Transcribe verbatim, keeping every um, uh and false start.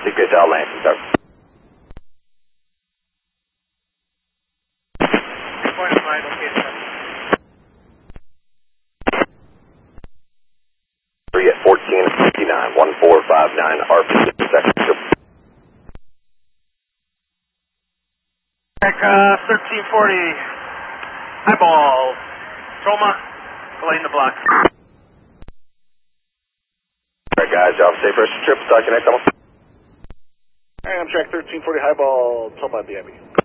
Good job, Lance. Sir. Point of my location. Three at fourteen fifty-nine, one four five nine, R P sector. Check, uh, thirteen forty, highball, Toma, delaying the block. Alright guys, job safe rest of your trip, stock connect, almost. Alright, I'm track thirteen forty, highball, Toma, B M E.